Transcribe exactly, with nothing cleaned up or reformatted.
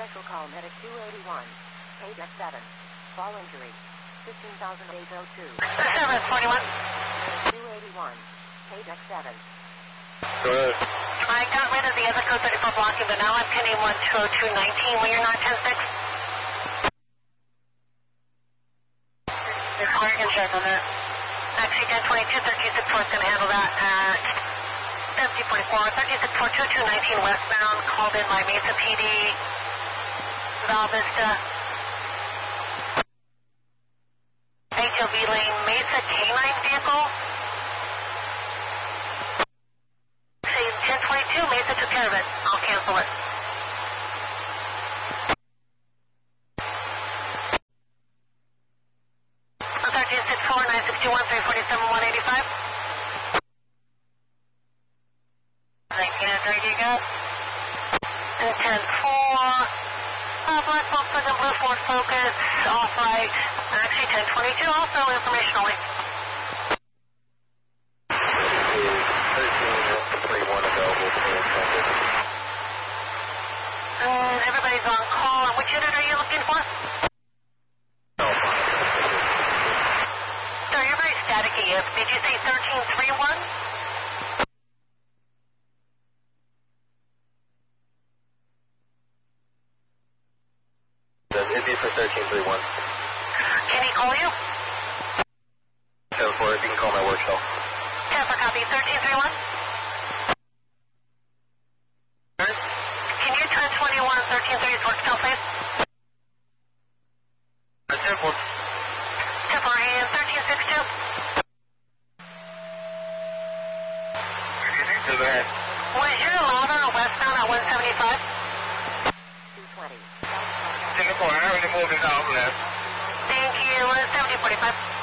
Special call medic two eighty-one. Page X seven. Fall injury. fifteen thousand eight oh two. seven forty-one. two eighty-one. Page X seven. Go ahead. I got rid of the other code thirty-four blocking, but now I'm pinning one two oh two nineteen when you're not ten six. You're clear, you can check on that. Actually, ten twenty-two, thirteen six four is going to handle that at seventy forty-four. thirteen six four, two two nineteen westbound, called in by Mesa P D, Val Vista. H O V lane, Mesa canine vehicle. ten twenty-two, Mesa took care of it. I'll cancel it. thirteen six four, nine six one, three four seven, one eighty-five. Thank you, there you go. And ten four, uh, black Volkswagen Blue Ford Focus, off right. Actually, ten twenty-two, also information only. And everybody's on call. And which unit are you looking for? Sir, you're very staticky. Did you say thirteen three one? It'd be for thirteen three one. Can he call you? ten four, you can call my work cell. ten for copy, thirteen three one? Can you turn twenty-one, thirteen three's work cell, please? ten four. ten four, and thirteen six two? Go ahead. Was your louder westbound at one seventy-five? two twenty. ten four, I already moved it off left. Thank you, seventy forty-five.